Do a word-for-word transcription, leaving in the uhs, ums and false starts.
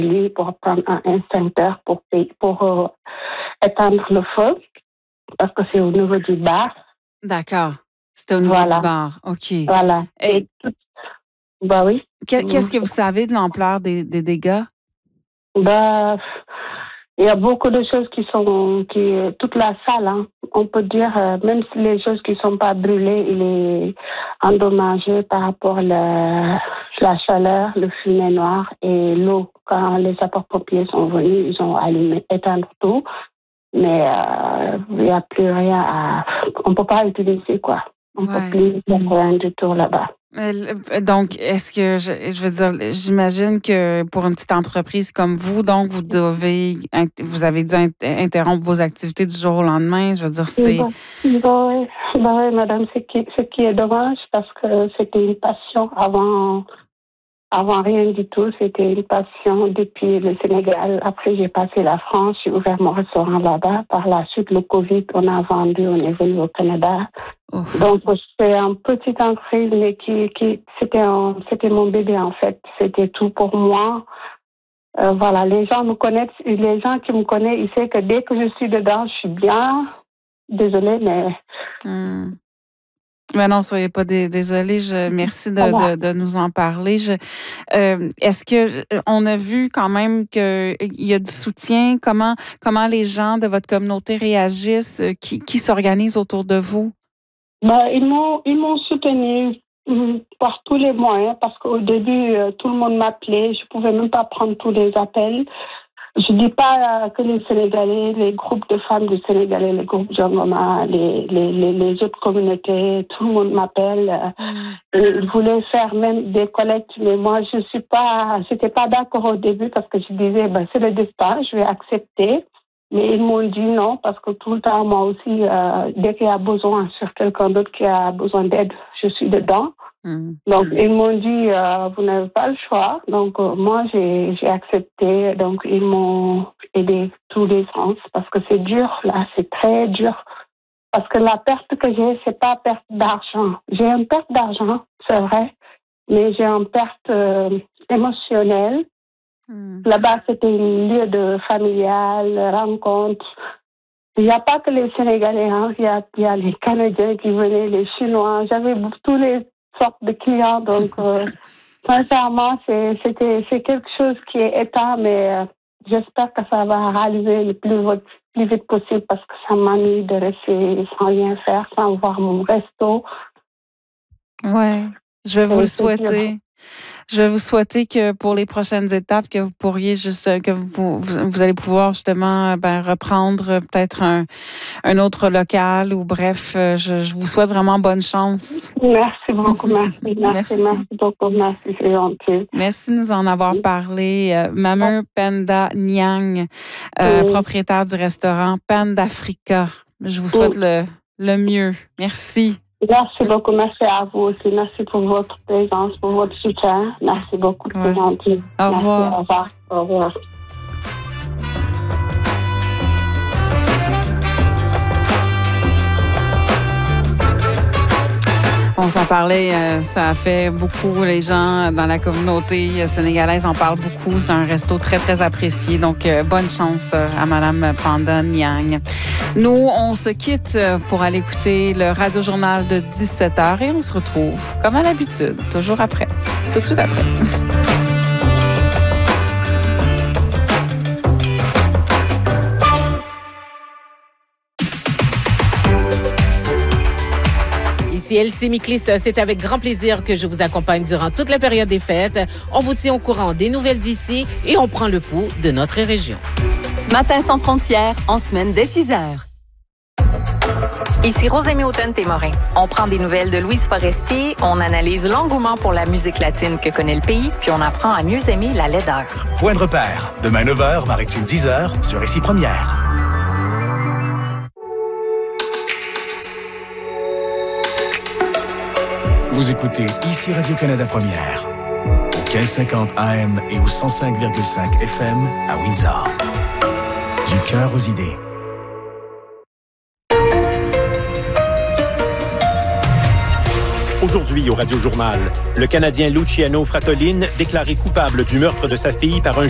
lui pour prendre un extincteur pour, pour euh, éteindre le feu, parce que c'est au niveau du bar. D'accord. C'était au niveau Voilà. du bar. OK. Voilà. Et, Et tout... Bah oui. Qu'est-ce que vous savez de l'ampleur des, des dégâts? Bah, il y a beaucoup de choses qui sont... Qui, toute la salle, hein, on peut dire, euh, même si les choses qui ne sont pas brûlées, il est endommagé par rapport à la, la chaleur, le fumet noir et l'eau. Quand les sapeurs-pompiers sont venus, ils ont allumé, éteindre tout. Mais euh, il n'y a plus rien à... On ne peut pas utiliser, quoi. On ne Ouais. peut plus faire rien du tout là-bas. Donc, est-ce que, je, je veux dire, j'imagine que pour une petite entreprise comme vous, donc, vous devez, vous avez dû interrompre vos activités du jour au lendemain. Je veux dire, c'est... Bah, bah oui, bah oui, madame, ce qui, ce qui est dommage, parce que c'était une passion avant... Avant rien du tout, c'était une passion depuis le Sénégal. Après, j'ai passé la France, j'ai ouvert mon restaurant là-bas. Par la suite, le Covid, on a vendu, on est venu au Canada. Ouf. Donc, c'est une petite entreprise, mais qui, qui c'était, un, c'était mon bébé, en fait. C'était tout pour moi. Euh, voilà, les gens me connaissent, les gens qui me connaissent, ils savent que dès que je suis dedans, je suis bien. Désolée, mais... Hmm. Mais non, soyez pas dé- désolée. Je merci de, de, de nous en parler. Je, euh, est-ce que on a vu quand même que il y a du soutien? Comment comment les gens de votre communauté réagissent? Qui, qui s'organisent autour de vous? Ben, ils m'ont ils m'ont soutenu par tous les moyens, parce qu'au début tout le monde m'appelait. Je pouvais même pas prendre tous les appels. Je dis pas que les Sénégalais, les groupes de femmes du Sénégalais, les groupes Jongoma, les, les, les, les autres communautés, tout le monde m'appelle. Mm. Je voulais faire même des collectes, mais moi, je suis pas, j'étais pas d'accord au début parce que je disais, ben, c'est le destin, je vais accepter. Mais ils m'ont dit non, parce que tout le temps, moi aussi, euh, dès qu'il y a besoin sur quelqu'un d'autre qui a besoin d'aide, je suis dedans. Mmh. Donc, ils m'ont dit, euh, vous n'avez pas le choix. Donc, euh, moi, j'ai, j'ai accepté. Donc, ils m'ont aidé tous les sens, parce que c'est dur, là, c'est très dur. Parce que la perte que j'ai, c'est pas perte d'argent. J'ai une perte d'argent, c'est vrai, mais j'ai une perte euh, émotionnelle. Mmh. Là-bas, c'était un lieu de familial, rencontre. Il n'y a pas que les Sénégalais, hein. Il y a, il y a les Canadiens qui venaient, les Chinois. J'avais tous les sortes de clients, donc euh, sincèrement, c'est, c'était, c'est quelque chose qui est éteint, mais euh, j'espère que ça va rallumer le plus vite, plus vite possible, parce que ça m'ennuie de rester sans rien faire, sans voir mon resto. Ouais, je vais vous le souhaiter. Je vais vous souhaiter que pour les prochaines étapes, que vous pourriez juste, que vous, vous, vous allez pouvoir justement ben, reprendre peut-être un, un autre local, ou bref, je, je vous souhaite vraiment bonne chance. Merci beaucoup, merci. Merci, merci, merci beaucoup, merci, c'est gentil. Merci de nous en avoir parlé. Euh, Maman Penda Nyang, euh, oui. propriétaire du restaurant Pandafrica. Je vous souhaite oui. le, le mieux. Merci. Merci beaucoup. Merci à vous aussi. Merci pour votre présence, pour votre soutien. Merci beaucoup. C'est ouais. gentil. Au revoir. Merci, au revoir. Au revoir. On s'en parlait, euh, ça a fait beaucoup, les gens dans la communauté sénégalaise en parlent beaucoup. C'est un resto très, très apprécié. Donc, euh, bonne chance euh, à Mme Penda Nyang. Nous, on se quitte pour aller écouter le Radio-Journal de dix-sept heures et on se retrouve, comme à l'habitude, toujours après, tout de suite après. Ici Elsie Miklis, c'est avec grand plaisir que je vous accompagne durant toute la période des fêtes. On vous tient au courant des nouvelles d'ici et on prend le pouls de notre région. Matin sans frontières, en semaine dès six heures. Ici Rosémie Houghton-Témorin. On prend des nouvelles de Louise Forestier, on analyse l'engouement pour la musique latine que connaît le pays, puis on apprend à mieux aimer la laideur. Point de repère, demain neuf heures, Maritime dix heures, sur Ici Première. Vous écoutez Ici Radio-Canada Première, au quinze cinquante A M et au cent cinq virgule cinq F M à Windsor. Du cœur aux idées. Aujourd'hui au Radio-Journal, le Canadien Luciano Fratolin déclaré coupable du meurtre de sa fille par un